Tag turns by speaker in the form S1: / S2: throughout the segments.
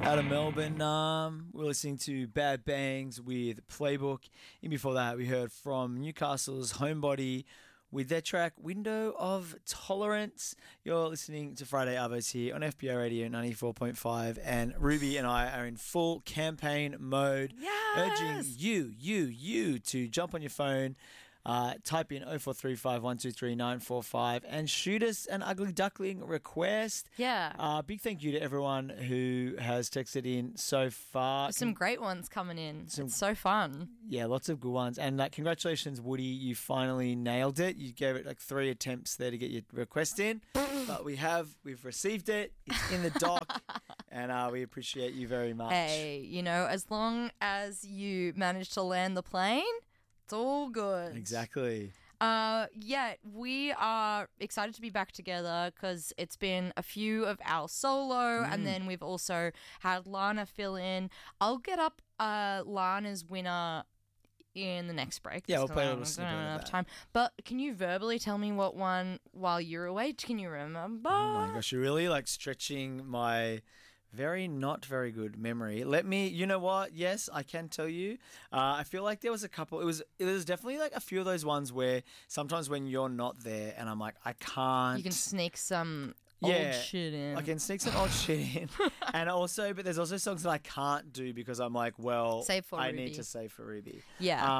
S1: Out of Melbourne, we're listening to Bad Bangs with Playbook. And before that, we heard from Newcastle's Homebody with their track Window of Tolerance. You're listening to Friday Arvos here on FBO Radio 94.5, and Ruby and I are in full campaign mode, urging you to jump on your phone, type in 0435 123 945 and shoot us an Ugly Duckling request.
S2: Yeah.
S1: Big thank you to everyone who has texted in so far.
S2: Some great ones coming in. It's so fun.
S1: Yeah, lots of good ones. And congratulations, Woody. You finally nailed it. You gave it 3 attempts there to get your request in. But we've received it. It's in the dock. And we appreciate you very much.
S2: Hey, as long as you manage to land the plane, it's all good.
S1: Exactly.
S2: We are excited to be back together because it's been a few of our solo, and then we've also had Lana fill in. I'll get up Lana's winner in the next break.
S1: Yeah, we'll play a little snippet of
S2: enough
S1: that.
S2: time. But can you verbally tell me what one while you're away? Can you remember?
S1: Oh my gosh, you're really stretching my not very good memory. You know what? Yes, I can tell you. I feel like there was a couple. It was definitely a few of those ones where sometimes when you're not there and I'm like, I can't.
S2: You can sneak some old shit in.
S1: I can sneak some old shit in. But there's also songs that I can't do because I'm like, well, I need to save for Ruby.
S2: Yeah.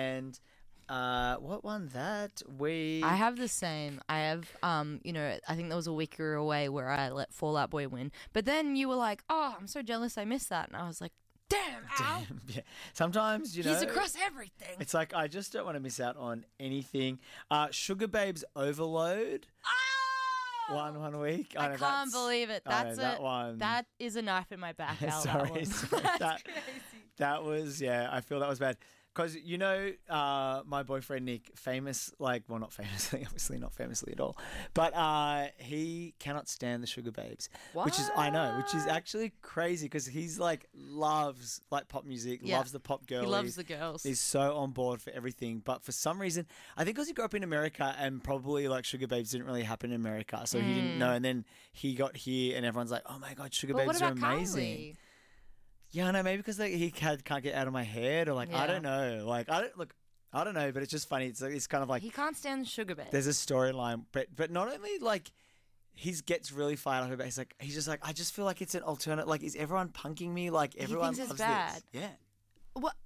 S1: What one that we...
S2: I have the same. I have, I think there was a week you were away where I let Fall Out Boy win. But then you were like, oh, I'm so jealous I missed that. And I was like, damn, Al.
S1: Yeah. Sometimes,
S2: He's across everything.
S1: It's like, I just don't want to miss out on anything. Sugar Babes Overload.
S2: Oh!
S1: One week.
S2: I can't believe it.
S1: That one.
S2: That is a knife in my back, Al.
S1: Sorry.
S2: That's crazy.
S1: That was, I feel that was bad. Because, my boyfriend Nick, not famously, obviously not famously at all, but he cannot stand the Sugar Babes.
S2: What?
S1: Which is actually crazy because he's loves pop music, loves the pop girlies.
S2: He loves the girls.
S1: He's so on board for everything. But for some reason, I think because he grew up in America and probably Sugar Babes didn't really happen in America, so he didn't know. And then he got here and everyone's like, oh my God, Sugar Babes are amazing.
S2: Kylie?
S1: Yeah, I know. Maybe because he can't get out of my head, or I don't know. I don't know. But it's just funny. It's kind of
S2: he can't stand the Sugar Babes.
S1: There's a storyline, but not only he gets really fired up about. He's just I just feel like it's an alternate. Is everyone punking me? Everyone
S2: he thinks it's
S1: loves
S2: bad.
S1: this. Yeah.
S2: What?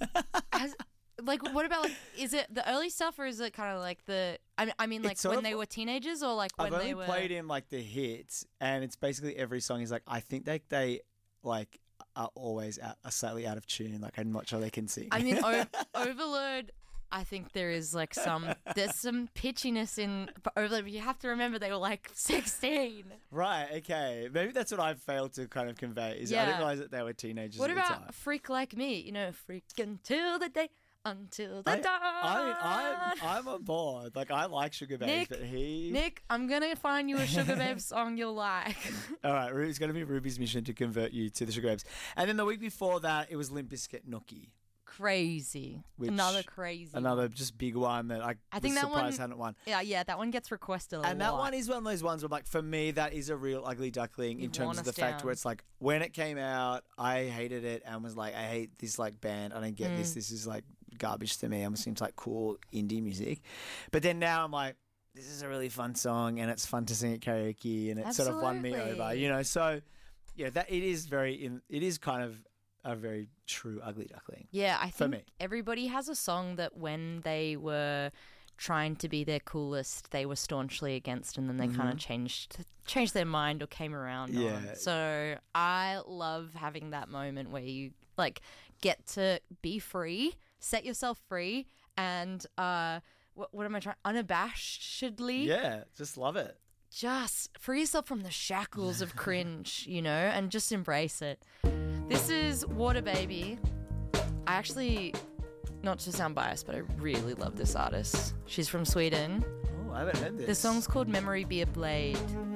S2: What about is it the early stuff or is it kind of the? I mean, when they were teenagers or when
S1: I've
S2: they
S1: only
S2: were.
S1: played him the hits, and it's basically every song. He's I think they are always slightly out of tune. I'm not sure they can sing.
S2: I mean, Overload, I think there is there's some pitchiness in Overload, but you have to remember they were 16.
S1: Right, okay. Maybe that's what I've failed to kind of convey. I didn't realize that they were teenagers
S2: what
S1: at the time.
S2: about Freak Like Me? Freak until the day, until the dawn.
S1: I'm on board. I like Sugar Babes, but
S2: Nick, I'm going to find you a Sugar Babes song you'll like.
S1: All right, it's going to be Ruby's mission to convert you to the Sugar Babes. And then the week before that, it was Limp Bizkit Nookie.
S2: Crazy. Another
S1: just big one that I
S2: think
S1: was
S2: that
S1: surprised
S2: one,
S1: hadn't won.
S2: Yeah, that one gets requested a lot.
S1: And that one is one of those ones where, for me, that is a real ugly duckling in terms of the fact where it's when it came out, I hated it and was I hate this band. I don't get this. This is garbage to me. It seems like cool indie music. But then now I'm this is a really fun song and it's fun to sing at karaoke and it sort of won me over, So, yeah, that it is kind of a very true ugly duckling.
S2: Yeah, I think everybody has a song that when they were trying to be their coolest, they were staunchly against, and then they kind of changed their mind or came around.
S1: Yeah.
S2: So I love having that moment where you get to be free, set yourself free, and what am I trying? Unabashedly.
S1: Yeah, just love it.
S2: Just free yourself from the shackles of cringe, and just embrace it. This is Water Baby. I actually, not to sound biased, but I really love this artist. She's from Sweden.
S1: Oh, I haven't heard this.
S2: The song's called Memory Be a Blade.